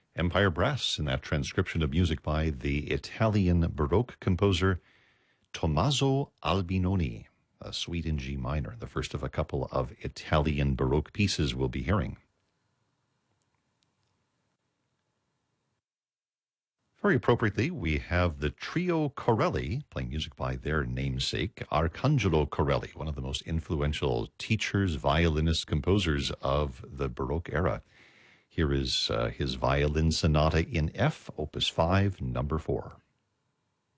Empire Brass in that transcription of music by the Italian Baroque composer Tommaso Albinoni, a suite in G minor, the first of a couple of Italian Baroque pieces we'll be hearing. Very appropriately, we have the trio Corelli playing music by their namesake, Arcangelo Corelli, one of the most influential teachers, violinists, composers of the Baroque era. Here is his violin sonata in F, Opus 5, number 4.